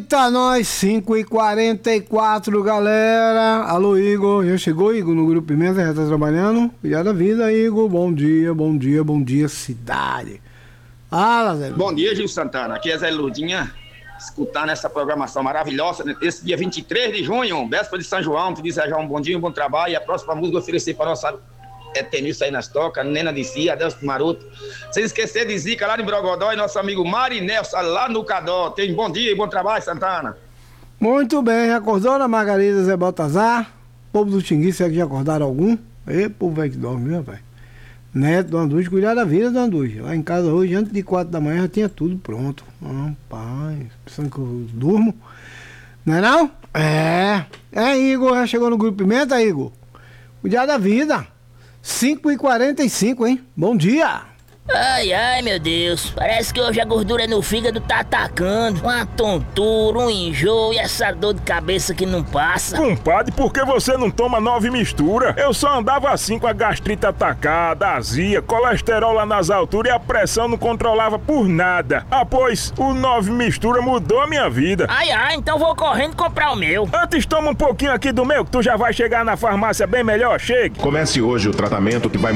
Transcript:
Eita, nós, 5h44, galera. Alô, Igor. Já chegou, Igor, no Grupo Pimenta? Já tá trabalhando? Cuidado da vida, Igor. Bom dia, bom dia, bom dia, cidade. Fala, Zé. Bom dia, Gil Santana. Aqui é Zé Lurdinha, escutando essa programação maravilhosa. Esse dia 23 de junho, véspera de São João, te desejar um bom dia, um bom trabalho. E a próxima música eu oferecer para nossa Tenilson aí nas tocas, Nena de Si, Adeus Maroto. Sem esquecer de Zica lá de Brogodó e nosso amigo Marinelson lá no Cadó. Tem bom dia e bom trabalho, Santana. Muito bem, acordou na Margarida Zé Baltazar? Povo do Xinguice, será que já acordaram algum? Ei, povo velho que dorme, viu, rapaz? Neto, Dona Dulce, cuidar da vida, Dona Dulce. Lá em casa hoje, antes de 4 da manhã, já tinha tudo pronto. Rapaz, pensando que eu durmo. Não é não? Igor, já chegou no Grupo Pimenta, Igor? Cuidar da vida. 5h45, hein? Bom dia! Ai, ai, meu Deus, parece que hoje a gordura no fígado tá atacando. Uma tontura, um enjoo e essa dor de cabeça que não passa. Compadre, por que você não toma 9 mistura? Eu só andava assim com a gastrite atacada, azia, colesterol lá nas alturas e a pressão não controlava por nada. Ah, pois, o 9 mistura mudou a minha vida. Ai, ai, então vou correndo comprar o meu. Antes toma um pouquinho aqui do meu, que tu já vai chegar na farmácia bem melhor, chegue. Comece hoje o tratamento que vai